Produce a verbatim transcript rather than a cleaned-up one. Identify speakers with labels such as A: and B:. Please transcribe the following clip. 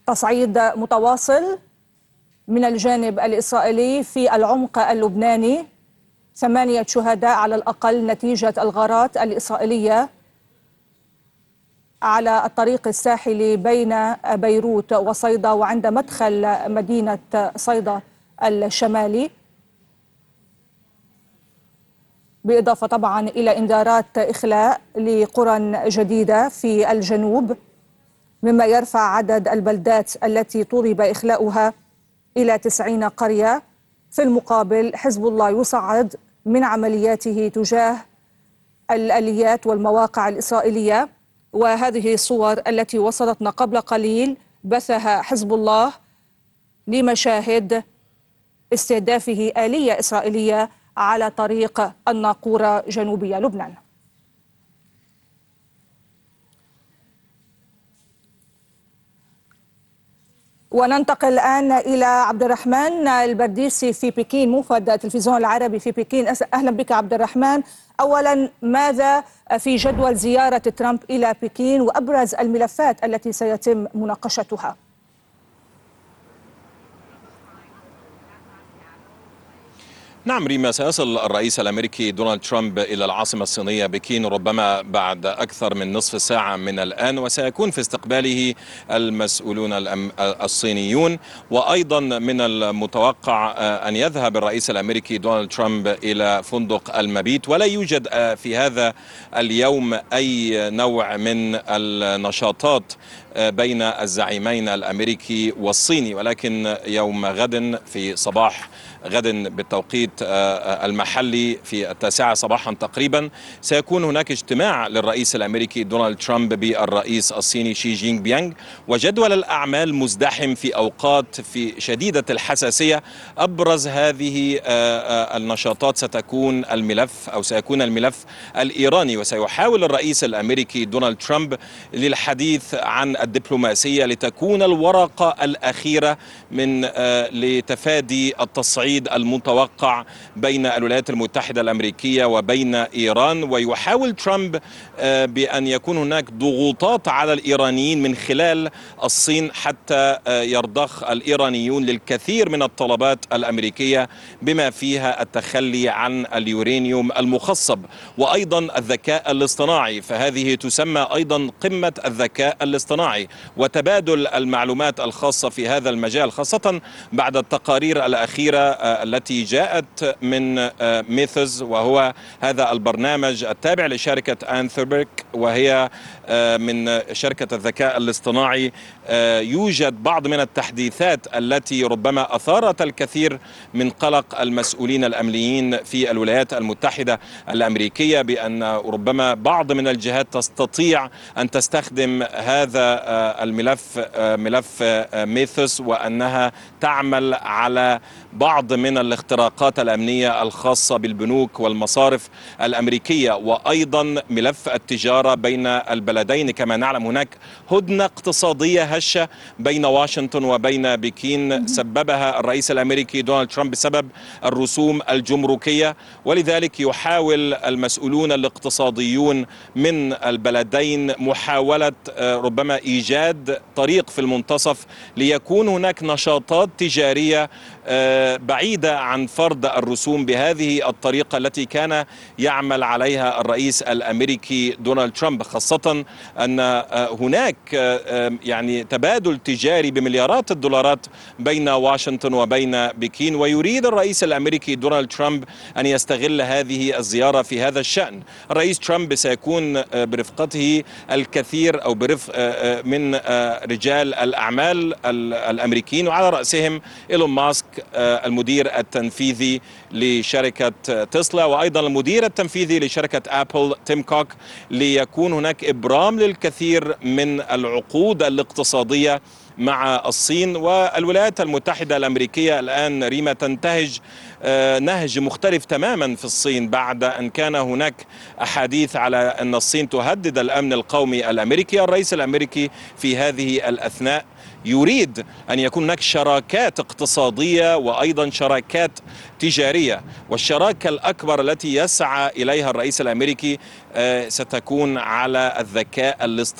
A: تصعيد متواصل من الجانب الإسرائيلي في العمق اللبناني، ثمانية شهداء على الأقل نتيجة الغارات الإسرائيلية على الطريق الساحلي بين بيروت وصيدا وعند مدخل مدينة صيدا الشمالي، بالإضافة طبعا إلى إنذارات إخلاء لقرى جديدة في الجنوب، مما يرفع عدد البلدات التي طلب إخلاؤها إلى تسعين قرية. في المقابل حزب الله يصعد من عملياته تجاه الآليات والمواقع الإسرائيلية، وهذه الصور التي وصلتنا قبل قليل بثها حزب الله لمشاهد استهدافه آلية إسرائيلية على طريق الناقورة جنوبية لبنان. وننتقل الآن إلى عبد الرحمن البرديسي في بكين، موفد التلفزيون العربي في بكين. أهلا بك عبد الرحمن. أولا، ماذا في جدول زيارة ترامب إلى بكين وأبرز الملفات التي سيتم مناقشتها؟
B: نعم ريما، سيصل الرئيس الأمريكي دونالد ترامب إلى العاصمة الصينية بكين ربما بعد أكثر من نصف ساعة من الآن، وسيكون في استقباله المسؤولون الصينيون. وأيضا من المتوقع أن يذهب الرئيس الأمريكي دونالد ترامب إلى فندق المبيت، ولا يوجد في هذا اليوم أي نوع من النشاطات بين الزعيمين الأمريكي والصيني، ولكن يوم غد في صباح غد بالتوقيت المحلي في التاسعة صباحا تقريبا سيكون هناك اجتماع للرئيس الأمريكي دونالد ترامب بالرئيس الصيني شي جين بيانغ، وجدول الأعمال مزدحم في أوقات في شديدة الحساسية. أبرز هذه النشاطات ستكون الملف أو سيكون الملف الإيراني، وسيحاول الرئيس الأمريكي دونالد ترامب للحديث عن الدبلوماسية لتكون الورقة الأخيرة من لتفادي التصعيد المتوقع بين الولايات المتحدة الأمريكية وبين إيران. ويحاول ترامب بأن يكون هناك ضغوطات على الإيرانيين من خلال الصين حتى يرضخ الإيرانيون للكثير من الطلبات الأمريكية بما فيها التخلي عن اليورانيوم المخصب وأيضا الذكاء الاصطناعي، فهذه تسمى أيضا قمة الذكاء الاصطناعي وتبادل المعلومات الخاصة في هذا المجال، خاصة بعد التقارير الأخيرة التي جاءت من ميثوز، وهو هذا البرنامج التابع لشركة أنثروبيك وهي من شركة الذكاء الاصطناعي. يوجد بعض من التحديثات التي ربما أثارت الكثير من قلق المسؤولين الأمنيين في الولايات المتحدة الأمريكية، بأن ربما بعض من الجهات تستطيع أن تستخدم هذا الملف ملف ميثوس وأنها تعمل على بعض من الاختراقات الأمنية الخاصة بالبنوك والمصارف الأمريكية. وأيضا ملف التجارة بين البلدين، كما نعلم هناك هدنة اقتصادية هشة بين واشنطن وبين بكين سببها الرئيس الأمريكي دونالد ترامب بسبب الرسوم الجمركية، ولذلك يحاول المسؤولون الاقتصاديون من البلدين محاولة ربما إيجاد طريق في المنتصف ليكون هناك نشاطات تجارية بعيدة عن فرض الرسوم بهذه الطريقة التي كان يعمل عليها الرئيس الأمريكي دونالد ترامب، خاصة أن هناك يعني تبادل تجاري بمليارات الدولارات بين واشنطن وبين بكين، ويريد الرئيس الأمريكي دونالد ترامب أن يستغل هذه الزيارة في هذا الشأن. الرئيس ترامب سيكون برفقته الكثير أو برفق من رجال الأعمال الأمريكيين، وعلى رأسهم إيلون ماسك المدير التنفيذي لشركة تسلا، وأيضا المدير التنفيذي لشركة أبل تيم كوك، ليكون هناك إبرام للكثير من العقود الاقتصادية مع الصين. والولايات المتحدة الأمريكية الآن ريما تنتهج نهج مختلف تماما في الصين بعد أن كان هناك أحاديث على أن الصين تهدد الأمن القومي الأمريكي. الرئيس الأمريكي في هذه الأثناء يريد أن يكون هناك شراكات اقتصادية وأيضا شراكات تجارية، والشراكة الأكبر التي يسعى إليها الرئيس الأمريكي ستكون على الذكاء الاصطناعي.